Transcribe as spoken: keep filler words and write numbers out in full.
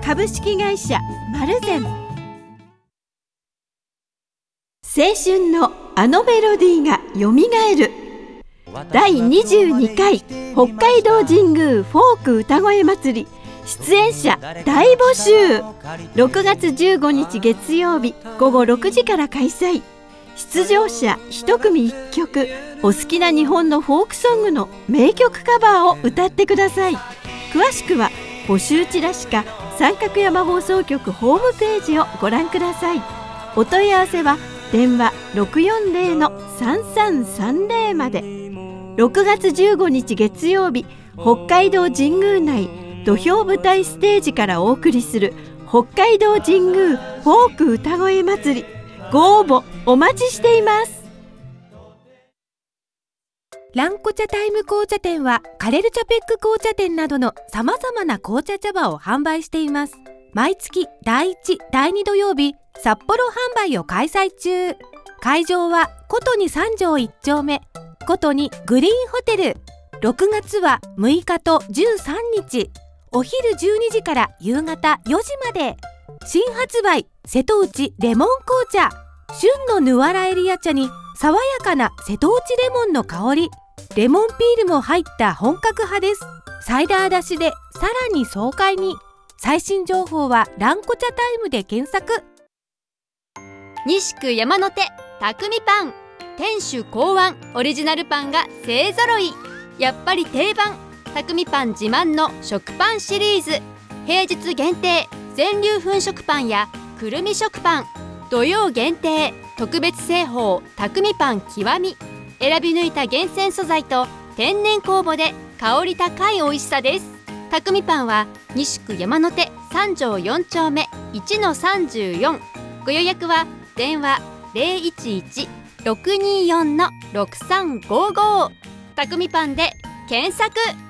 株式会社マルゼン。青春のあのメロディーがよみがえる。だいにじゅうにかい北海道神宮フォーク歌声祭り出演者大募集。ろくがつじゅうごにち月曜日ごごろくじから開催。出場者いちくみいっきょく、お好きな日本のフォークソングの名曲カバーを歌ってください。詳しくは募集チラシか三角山放送局ホームページをご覧ください。お問い合わせは電話 ろくよんゼロ さんさんさんゼロ まで。ろくがつじゅうごにち月曜日、北海道神宮内土俵舞台ステージからお送りする北海道神宮フォーク歌声祭り、ご応募お待ちしています。 ランコ茶タイム紅茶店はカレルチャペック紅茶店などのさまざまな紅茶茶葉を販売しています。毎月だいいち、だいに土曜日、札幌販売を開催中。会場はことに三条いっちょうめ、ことにグリーンホテル。ろくがつはむいかとじゅうさんにち、お昼じゅうにじから夕方よじまで。新発売瀬戸内レモン紅茶。旬のヌアラエリア茶に爽やかな瀬戸内レモンの香り、レモンピールも入った本格派です。サイダー出しでさらに爽快に。最新情報はランコ茶タイムで検索。 西区山の手匠パン、店主考案オリジナルパンが勢ぞろい。やっぱり定番匠パン自慢の食パンシリーズ。平日限定全粒粉食パンやくるみ食パン、土曜限定特別製法匠パン極み。選び抜いた厳選素材と天然酵母で香り高い美味しさです。匠パンは西区山の手三条よんちょうめ いちのさんじゅうよん。ご予約は電話 ゼロいちいち ろくにーよん ろくさんごーごー。匠パンで検索。